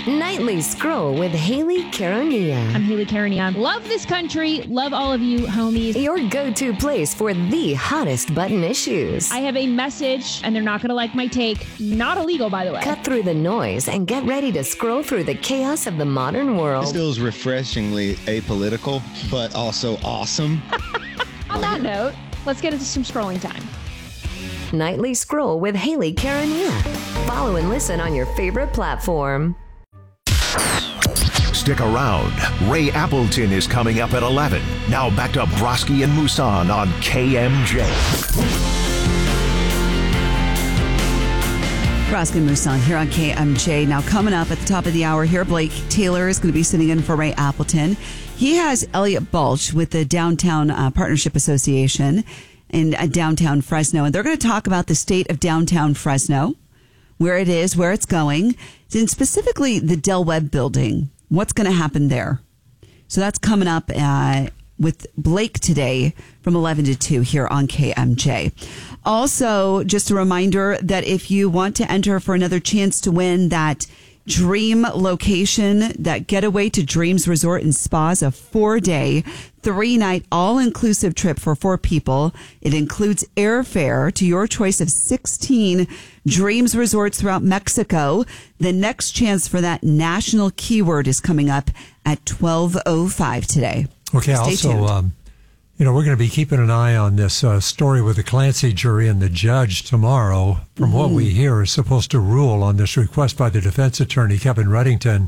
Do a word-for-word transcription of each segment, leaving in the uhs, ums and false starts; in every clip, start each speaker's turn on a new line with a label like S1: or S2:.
S1: Nightly Scroll with Haley Caronia.
S2: I'm Haley Caronia. Love this country. Love all of you, homies.
S1: Your go-to place for the hottest button issues.
S2: I have a message, and they're not going to like my take. Not illegal, by the way.
S1: Cut through the noise and get ready to scroll through the chaos of the modern world.
S3: This feels refreshingly apolitical, but also awesome.
S2: On that note, let's get into some scrolling time.
S1: Nightly Scroll with Haley Caronia. Follow and listen on your favorite platform.
S4: Stick around. Ray Appleton is coming up at eleven. Now back to Broski and Musan on K M J.
S5: Broski and Musan here on K M J. Now coming up at the top of the hour here, Blake Taylor is going to be sitting in for Ray Appleton. He has Elliot Balch with the Downtown uh, Partnership Association in uh, downtown Fresno. And they're going to talk about the state of downtown Fresno, where it is, where it's going, and specifically the Del Webb building. What's going to happen there? So that's coming up uh, with Blake today from eleven to two here on K M J. Also, just a reminder that if you want to enter for another chance to win that dream location, that getaway to Dreams Resort and Spa, is a four-day, three-night, all-inclusive trip for four people. It includes airfare to your choice of sixteen Dreams Resorts throughout Mexico. The next chance for that national keyword is coming up at twelve oh five today.
S6: Okay,
S5: Stay
S6: also,
S5: tuned.
S6: um, you know, we're going to be keeping an eye on this uh, story with the Clancy jury, and the judge tomorrow, from mm-hmm. what we hear, is supposed to rule on this request by the defense attorney, Kevin Reddington,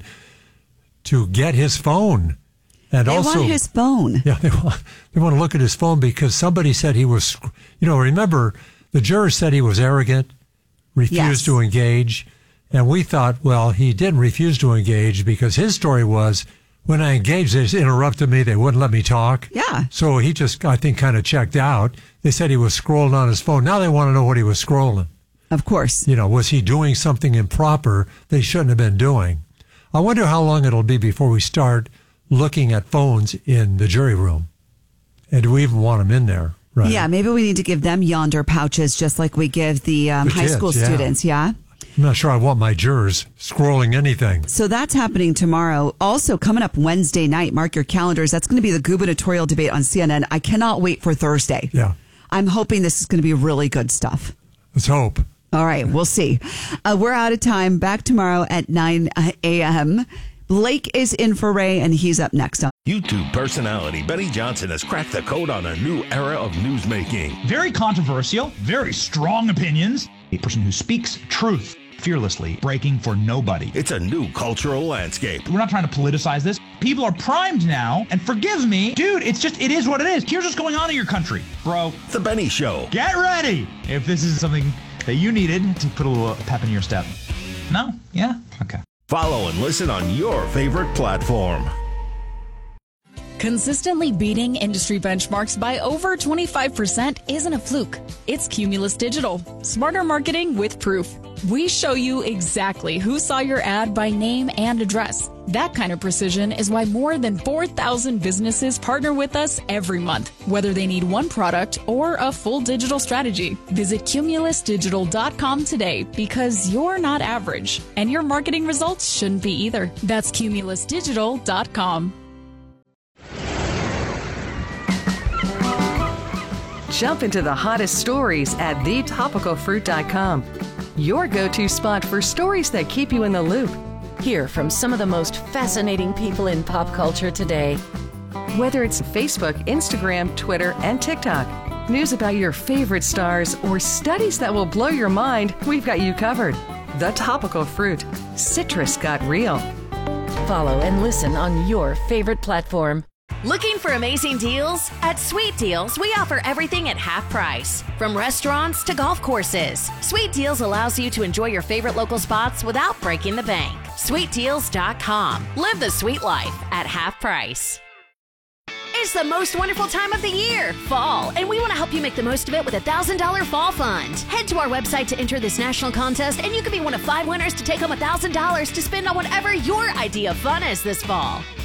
S6: to get his phone. And
S5: they
S6: also,
S5: want his phone.
S6: Yeah, they want, they want to look at his phone because somebody said he was, you know, remember, the juror said he was arrogant, refused
S5: yes.
S6: to engage. And we thought, well, he didn't refuse to engage because his story was, when I engaged, they interrupted me. They wouldn't let me talk.
S5: Yeah.
S6: So he just, I think, kind of checked out. They said he was scrolling on his phone. Now they want to know what he was scrolling.
S5: Of course.
S6: You know, was he doing something improper they shouldn't have been doing? I wonder how long it'll be before we start looking at phones in the jury room. And do we even want them in there? Right.
S5: Yeah, maybe we need to give them yonder pouches just like we give the, um,
S6: The
S5: high
S6: kids,
S5: school
S6: yeah.
S5: students, yeah?
S6: I'm not sure I want my jurors scrolling anything.
S5: So that's happening tomorrow. Also, coming up Wednesday night, mark your calendars. That's going to be the gubernatorial debate on C N N. I cannot wait for Thursday.
S6: Yeah.
S5: I'm hoping this is going to be really good stuff.
S6: Let's hope.
S5: All right, we'll see. Uh, we're out of time. Back tomorrow at nine a.m. Blake is in for Ray, and he's up next.
S4: YouTube personality Benny Johnson has cracked the code on a new era of newsmaking.
S7: Very controversial, very strong opinions. A person who speaks truth fearlessly, breaking for nobody.
S4: It's a new cultural landscape.
S7: We're not trying to politicize this. People are primed now, and forgive me, dude, it's just, it is what it is. Here's what's going on in your country, bro.
S4: The Benny Show.
S7: Get ready if this is something that you needed to put a little pep in your step. No? Yeah? Okay.
S4: Follow and listen on your favorite platform.
S8: Consistently beating industry benchmarks by over twenty-five percent isn't a fluke. It's Cumulus Digital. Smarter marketing with proof. We show you exactly who saw your ad by name and address. That kind of precision is why more than four thousand businesses partner with us every month, whether they need one product or a full digital strategy. Visit cumulus digital dot com today because you're not average, and your marketing results shouldn't be either. That's cumulus digital dot com.
S9: Jump into the hottest stories at the topical fruit dot com. Your go-to spot for stories that keep you in the loop.
S1: Hear from some of the most fascinating people in pop culture today.
S9: Whether it's Facebook, Instagram, Twitter, and TikTok, news about your favorite stars, or studies that will blow your mind, we've got you covered. The Topical Fruit. Citrus got real.
S1: Follow and listen on your favorite platform.
S10: Looking for amazing deals? At Sweet Deals, we offer everything at half price. From restaurants to golf courses, Sweet Deals allows you to enjoy your favorite local spots without breaking the bank. sweet deals dot com. Live the sweet life at half price. It's the most wonderful time of the year, fall, and we want to help you make the most of it with a one thousand dollars Fall Fund. Head to our website to enter this national contest, and you could be one of five winners to take home one thousand dollars to spend on whatever your idea of fun is this fall.